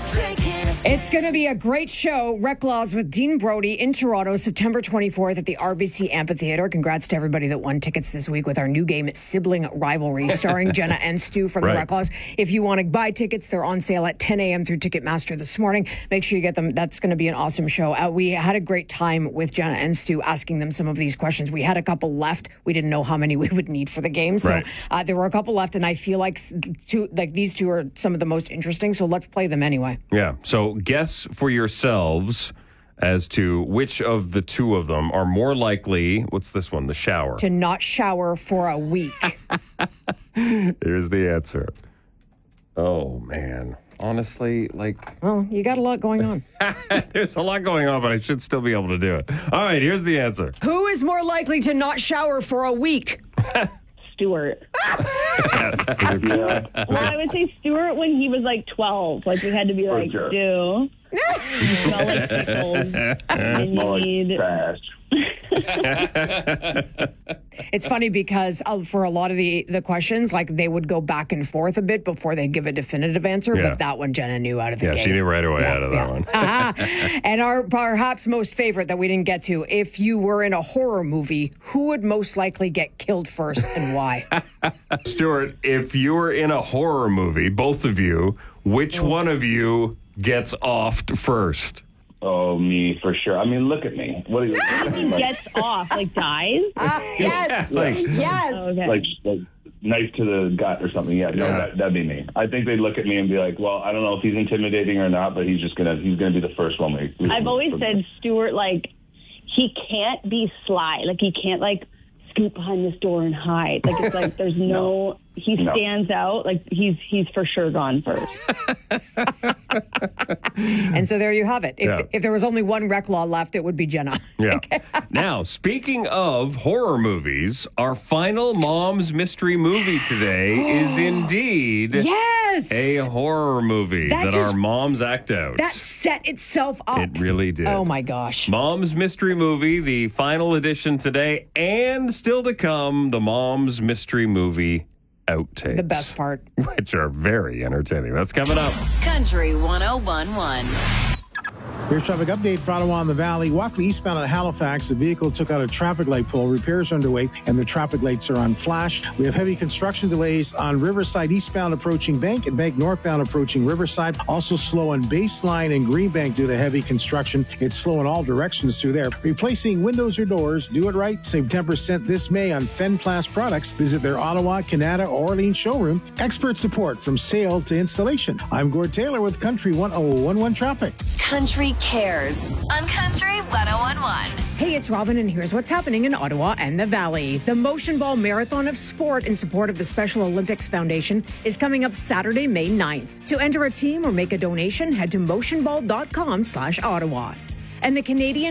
It's going to be a great show. Rec Laws with Dean Brody in Toronto, September 24th at the RBC Amphitheater. Congrats to everybody that won tickets this week with our new game, Sibling Rivalry, starring Jenna and Stu from the Rec Laws. If you want to buy tickets, they're on sale at 10 a.m. through Ticketmaster this morning. Make sure you get them. That's going to be an awesome show. We had a great time with Jenna and Stu asking them some of these questions. We had a couple left. We didn't know how many we would need for the game. So there were a couple left, and I feel like these two are some of the most interesting. So let's play them anyway. Yeah. So guess for yourselves as to which of the two of them are more likely, what's this one, the shower? To not shower for a week. Here's the answer. Oh, man. Honestly, well, you got a lot going on. There's a lot going on, but I should still be able to do it. All right, here's the answer. Who is more likely to not shower for a week? Stuart. Well, I would say Stuart when he was 12. We had to be do. You smell like pickles. And you need trash. It's funny because for a lot of the questions, they would go back and forth a bit before they give a definitive answer. Yeah. But that one Jenna knew out of the gate. Yeah, she knew right away out of that one. And our perhaps most favorite that we didn't get to, if you were in a horror movie, who would most likely get killed first and why? Stuart, if you were in a horror movie, both of you, which one of you gets offed first? Oh, me, for sure. I mean, look at me. What do you He gets off, dies? Yes. Yes. Oh, okay. Like knife to the gut or something. Yeah, no, that'd be me. I think they'd look at me and be like, well, I don't know if he's intimidating or not, but he's gonna be the first one. I've always said Stuart, he can't be sly. He can't, scoot behind this door and hide. It's there's no... He stands out. He's for sure gone first. And so there you have it. If there was only one Rec Law left, it would be Jenna. Yeah. Now, speaking of horror movies, our final Mom's Mystery movie today is indeed a horror movie that our moms act out. That set itself up. It really did. Oh, my gosh. Mom's Mystery Movie, the final edition today, and still to come, the Mom's Mystery Movie outtakes. The best part. Which are very entertaining. That's coming up. Country 101.1. Here's traffic update for Ottawa and the Valley. Walkley eastbound at Halifax, a vehicle took out a traffic light pole. Repairs are underway, and the traffic lights are on flash. We have heavy construction delays on Riverside eastbound approaching Bank and Bank northbound approaching Riverside. Also slow on Baseline and Greenbank due to heavy construction. It's slow in all directions through there. Replacing windows or doors, do it right. Save 10% this May on Fenplast products. Visit their Ottawa, Canada, or Orleans showroom. Expert support from sale to installation. I'm Gord Taylor with Country 101.1 Traffic. Country Cares on Country 101.1. Hey, it's Robin, and here's what's happening in Ottawa and the Valley. The Motion Ball Marathon of Sport in support of the Special Olympics Foundation is coming up Saturday, May 9th. To enter a team or make a donation, head to motionball.com/Ottawa. And the Canadian